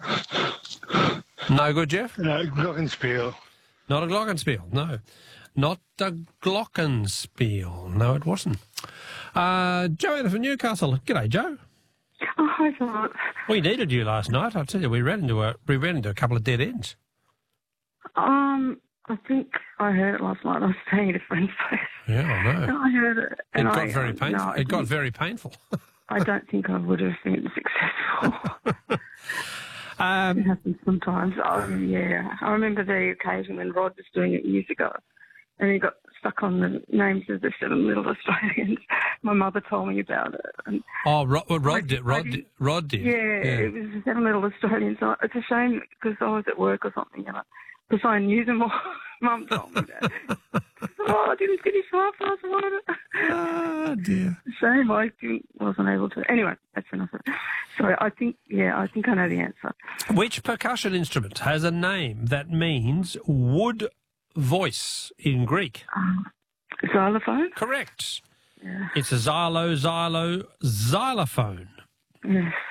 No good, Jeff? No, glockenspiel. Not a glockenspiel, no. Not a glockenspiel. No, it wasn't. Joanna from Newcastle. G'day, Joe. Oh, hi, Mark. We needed you last night. I tell you, we ran into a couple of dead ends. I think I heard it last night. I was staying at a friend's place. Yeah, I know. And I heard it. It got very painful. It got very painful. I don't think I would have been successful. It happens sometimes. Yeah. I remember the occasion when Rod was doing it years ago, and he got stuck on the names of the 7 Little Australians. My mother told me about it. And Rod did. Yeah, it was the 7 Little Australians. It's a shame because I was at work or something, because I knew them all. Mum told me that. I didn't finish half last night. Oh, dear. Shame I wasn't able to. Anyway, that's enough of it. Sorry, I think I know the answer. Which percussion instrument has a name that means wood voice in Greek? Xylophone? Correct. Yeah. It's a xylophone. Yes.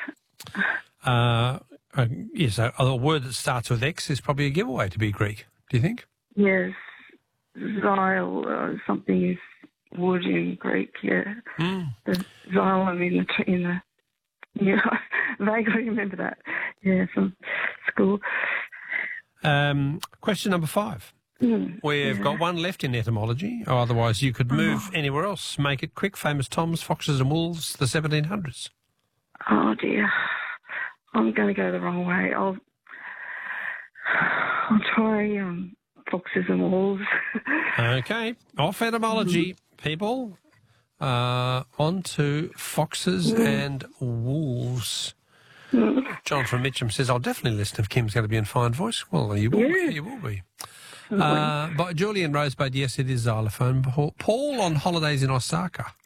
Yes, a word that starts with X is probably a giveaway to be Greek. Do you think? Yes. Something is wood in Greek, yeah. The xylem in the yeah, I vaguely remember that. Yeah, from school. Question number 5. We've got one left in etymology, or otherwise you could move anywhere else. Make it quick. Famous Toms, Foxes and Wolves, the 1700s. Oh, dear. I'm going to go the wrong way. I'll try Foxes and Wolves. Okay. Off etymology, people. On to Foxes and Wolves. John from Mitcham says, I'll definitely listen if Kim's going to be in fine voice. Well, you will be. You will be. But Julian Rosebud, yes, it is xylophone. Paul on holidays in Osaka.